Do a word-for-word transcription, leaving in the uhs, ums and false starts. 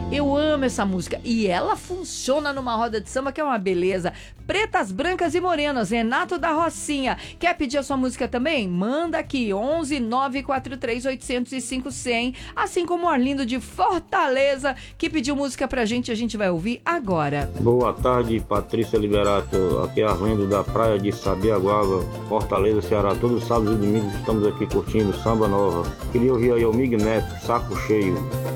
Eu amo essa música e ela funciona numa roda de samba que é uma beleza. Pretas, Brancas e Morenas, Renato da Rocinha. Quer pedir a sua música também? Manda aqui, onze nove quatro três oito zero cinco zero zero. Assim como o Arlindo de Fortaleza, que pediu música pra gente, a gente vai ouvir agora. Boa tarde, Patrícia Liberato. Aqui é Arlindo da praia de Sabiaguaba, Fortaleza, Ceará. Todos os sábados e domingos estamos aqui curtindo Samba Nova. Queria ouvir aí o Mig Neto, Saco Cheio.